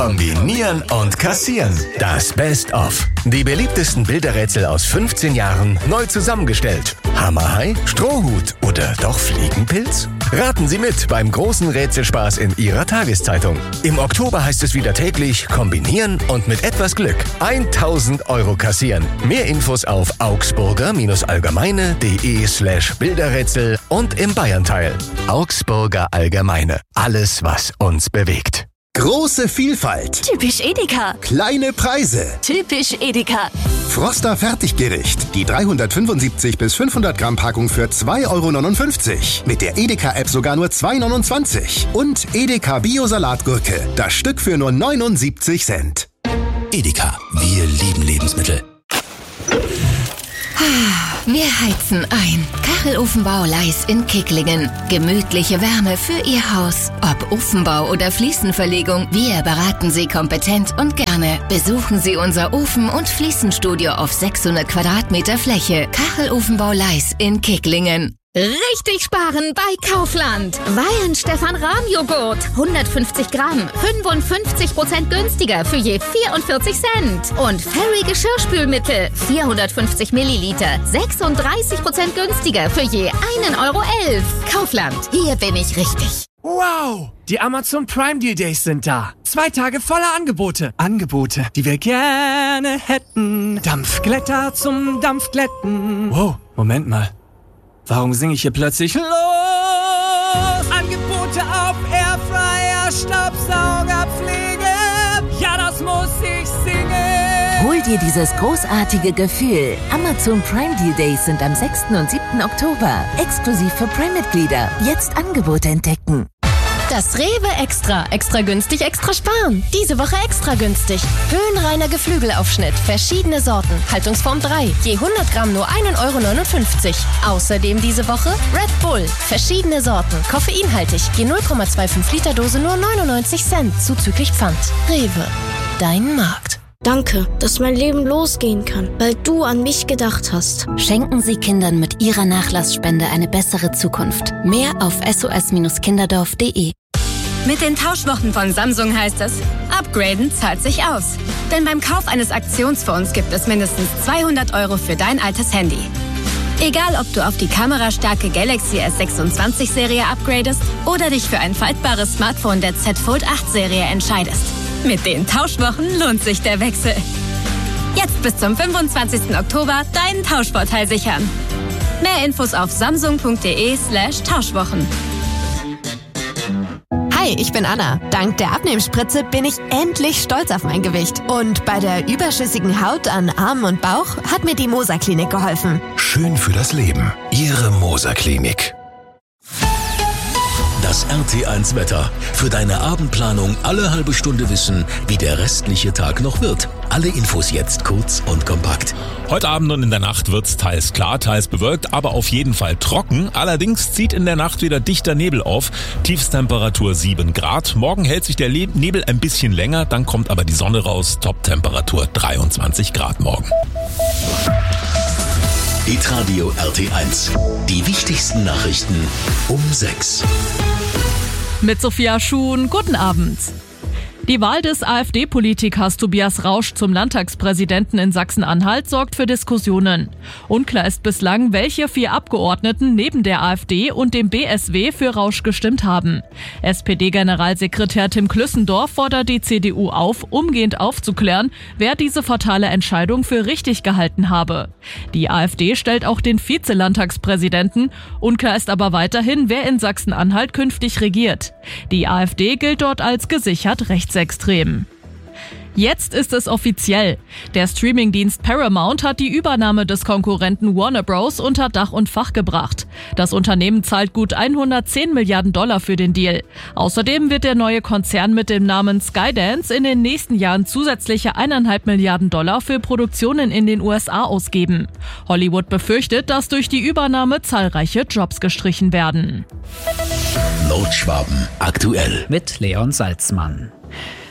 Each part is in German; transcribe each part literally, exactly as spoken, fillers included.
Kombinieren und kassieren. Das Best-of. Die beliebtesten Bilderrätsel aus fünfzehn Jahren neu zusammengestellt. Hammerhai, Strohhut oder doch Fliegenpilz? Raten Sie mit beim großen Rätselspaß in Ihrer Tageszeitung. Im Oktober heißt es wieder täglich kombinieren und mit etwas Glück tausend Euro kassieren. Mehr Infos auf augsburger-allgemeine.de slash Bilderrätsel und im Bayernteil. Augsburger Allgemeine. Alles, was uns bewegt. Große Vielfalt. Typisch Edeka. Kleine Preise. Typisch Edeka. Froster Fertiggericht. Die dreihundertfünfundsiebzig bis fünfhundert Gramm Packung für zwei Euro neunundfünfzig. Mit der Edeka-App sogar nur zwei Euro neunundzwanzig. Und Edeka Bio-Salatgurke. Das Stück für nur neunundsiebzig Cent. Edeka. Wir lieben Lebensmittel. Wir heizen ein. Kachelofenbau Leis in Kicklingen. Gemütliche Wärme für Ihr Haus. Ob Ofenbau oder Fliesenverlegung, wir beraten Sie kompetent und gerne. Besuchen Sie unser Ofen- und Fliesenstudio auf sechshundert Quadratmeter Fläche. Kachelofenbau Leis in Kicklingen. Richtig sparen bei Kaufland. Weyen Stefan Rahm Joghurt. hundertfünfzig Gramm. fünfundfünfzig Prozent günstiger für je vierundvierzig Cent. Und Fairy Geschirrspülmittel. vierhundertfünfzig Milliliter. sechsunddreißig Prozent günstiger für je einen Euro elf. Kaufland. Hier bin ich richtig. Wow! Die Amazon Prime Deal Days sind da. Zwei Tage voller Angebote. Angebote, die wir gerne hätten. Dampfglätter zum Dampfglätten. Wow, Moment mal. Warum singe ich hier plötzlich los? Angebote auf Airfryer, Staubsauger, Pflege. Ja, das muss ich singen. Hol dir dieses großartige Gefühl. Amazon Prime Deal Days sind am sechsten und siebten Oktober. Exklusiv für Prime-Mitglieder. Jetzt Angebote entdecken. Das Rewe Extra. Extra günstig, extra sparen. Diese Woche extra günstig. Höhenreiner Geflügelaufschnitt. Verschiedene Sorten. Haltungsform drei. Je hundert Gramm nur einen Euro neunundfünfzig. Außerdem diese Woche Red Bull. Verschiedene Sorten. Koffeinhaltig. Je null Komma fünfundzwanzig Liter Dose nur neunundneunzig Cent. Zuzüglich Pfand. Rewe. Dein Markt. Danke, dass mein Leben losgehen kann, weil du an mich gedacht hast. Schenken Sie Kindern mit Ihrer Nachlassspende eine bessere Zukunft. Mehr auf s o s kinderdorf punkt d e. Mit den Tauschwochen von Samsung heißt es, upgraden zahlt sich aus. Denn beim Kauf eines Aktionsfonds gibt es mindestens zweihundert Euro für dein altes Handy. Egal, ob du auf die kamerastarke Galaxy S sechsundzwanzig Serie upgradest oder dich für ein faltbares Smartphone der Z Fold acht Serie entscheidest. Mit den Tauschwochen lohnt sich der Wechsel. Jetzt bis zum fünfundzwanzigsten Oktober deinen Tauschvorteil sichern. Mehr Infos auf samsung punkt de slash Tauschwochen. Hi, ich bin Anna. Dank der Abnehmspritze bin ich endlich stolz auf mein Gewicht. Und bei der überschüssigen Haut an Armen und Bauch hat mir die Moser Klinik geholfen. Schön für das Leben. Ihre Moser Klinik. Das R T eins Wetter. Für deine Abendplanung alle halbe Stunde wissen, wie der restliche Tag noch wird. Alle Infos jetzt kurz und kompakt. Heute Abend und in der Nacht wird's teils klar, teils bewölkt, aber auf jeden Fall trocken. Allerdings zieht in der Nacht wieder dichter Nebel auf. Tiefstemperatur sieben Grad. Morgen hält sich der Le- Nebel ein bisschen länger, dann kommt aber die Sonne raus. Toptemperatur dreiundzwanzig Grad morgen. Hitradio R T eins. Die wichtigsten Nachrichten um sechs. Mit Sophia Schuhn, guten Abend. Die Wahl des AfD-Politikers Tobias Rausch zum Landtagspräsidenten in Sachsen-Anhalt sorgt für Diskussionen. Unklar ist bislang, welche vier Abgeordneten neben der AfD und dem B S W für Rausch gestimmt haben. S P D-Generalsekretär Tim Klüssendorf fordert die C D U auf, umgehend aufzuklären, wer diese fatale Entscheidung für richtig gehalten habe. Die AfD stellt auch den Vize-Landtagspräsidenten. Unklar ist aber weiterhin, wer in Sachsen-Anhalt künftig regiert. Die AfD gilt dort als gesichert rechtsextrem. Jetzt ist es offiziell. Der Streamingdienst Paramount hat die Übernahme des Konkurrenten Warner Bros. Unter Dach und Fach gebracht. Das Unternehmen zahlt gut hundertzehn Milliarden Dollar für den Deal. Außerdem wird der neue Konzern mit dem Namen Skydance in den nächsten Jahren zusätzliche eineinhalb Milliarden Dollar für Produktionen in den U S A ausgeben. Hollywood befürchtet, dass durch die Übernahme zahlreiche Jobs gestrichen werden. Nordschwaben aktuell mit Leon Salzmann.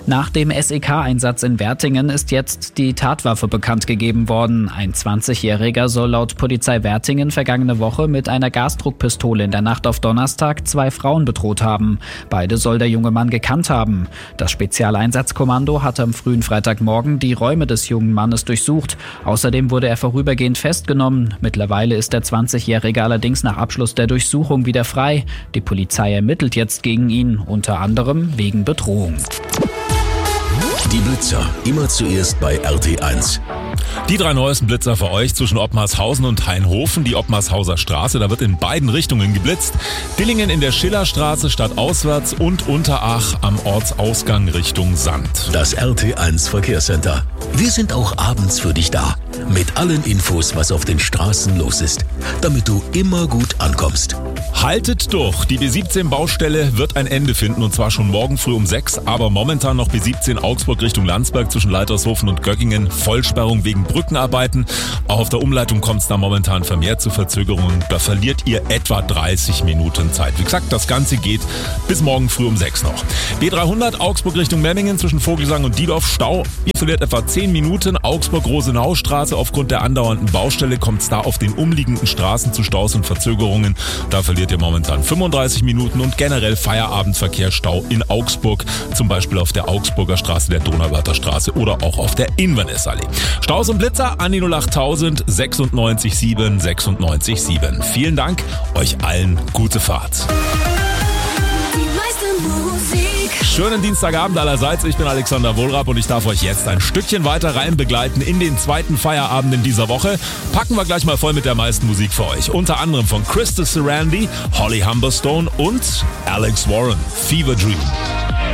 Nach dem S E K-Einsatz in Wertingen ist jetzt die Tatwaffe bekannt gegeben worden. Ein zwanzigjähriger soll laut Polizei Wertingen vergangene Woche mit einer Gasdruckpistole in der Nacht auf Donnerstag zwei Frauen bedroht haben. Beide soll der junge Mann gekannt haben. Das Spezialeinsatzkommando hatte am frühen Freitagmorgen die Räume des jungen Mannes durchsucht. Außerdem wurde er vorübergehend festgenommen. Mittlerweile ist der zwanzigjährige allerdings nach Abschluss der Durchsuchung wieder frei. Die Polizei ermittelt jetzt gegen ihn, unter anderem wegen Bedrohung. Die Blitzer, immer zuerst bei R T eins. Die drei neuesten Blitzer für euch zwischen Ottmarshausen und Hainhofen, die Ottmarshauser Straße, da wird in beiden Richtungen geblitzt. Dillingen in der Schillerstraße stadtauswärts und Unterach am Ortsausgang Richtung Sand. Das R T eins Verkehrscenter. Wir sind auch abends für dich da. Mit allen Infos, was auf den Straßen los ist, damit du immer gut ankommst. Haltet durch, die B siebzehn Baustelle wird ein Ende finden und zwar schon morgen früh um sechs, aber momentan noch B siebzehn Augsburg Richtung Landsberg zwischen Leitershofen und Göggingen. Vollsperrung wegen Brückenarbeiten. Auch auf der Umleitung kommt es da momentan vermehrt zu Verzögerungen. Da verliert ihr etwa dreißig Minuten Zeit. Wie gesagt, das Ganze geht bis morgen früh um sechs noch. B dreihundert Augsburg Richtung Memmingen zwischen Vogelsang und Diedorf Stau. Ihr verliert etwa zehn Minuten. Augsburg-Rosenau-Straße aufgrund der andauernden Baustelle kommt es da auf den umliegenden Straßen zu Staus und Verzögerungen. Da verliert ihr momentan fünfunddreißig Minuten und generell Feierabendverkehr, Stau in Augsburg, zum Beispiel auf der Augsburger Straße, der Donauwörther Straße oder auch auf der Inverness-Allee. Staus und Blitzer an die null acht null null sechsundneunzig sieben sechsundneunzig sieben. Vielen Dank, euch allen gute Fahrt. Schönen Dienstagabend allerseits, ich bin Alexander Wohlrab und ich darf euch jetzt ein Stückchen weiter rein begleiten in den zweiten Feierabend in dieser Woche. Packen wir gleich mal voll mit der meisten Musik für euch. Unter anderem von Krista Sarandon, Holly Humberstone und Alex Warren, Fever Dream.